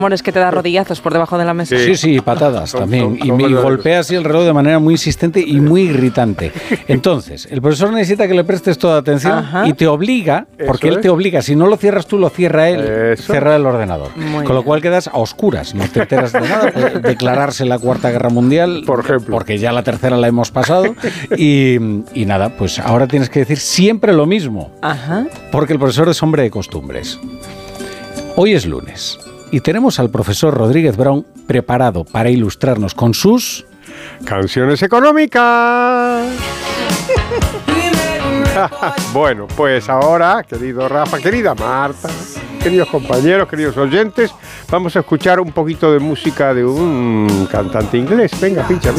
Es que te da rodillazos por debajo de la mesa. Sí, patadas también. Y me golpea así el reloj de manera muy insistente y muy irritante. Entonces, el profesor necesita que le prestes toda atención y te obliga, porque él te obliga, si no lo cierras tú, lo cierra él, cerrar el ordenador. Con lo cual quedas a oscuras, no te enteras de nada. Puede declararse la Cuarta Guerra Mundial, por ejemplo, porque ya la tercera la hemos pasado. Y nada, pues ahora tienes que decir siempre lo mismo. Porque el profesor es hombre de costumbres. Hoy es lunes. Y tenemos al profesor Rodríguez Brown preparado para ilustrarnos con sus... canciones económicas. Bueno, pues ahora, querido Rafa, querida Marta, queridos compañeros, queridos oyentes, vamos a escuchar un poquito de música de un cantante inglés. Venga, pincha.